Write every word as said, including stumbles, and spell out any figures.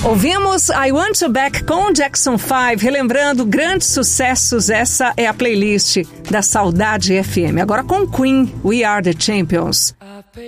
Ouvimos I Want You Back com Jackson five, relembrando grandes sucessos. Essa é a playlist da Saudade F M. Agora com Queen, We Are The Champions.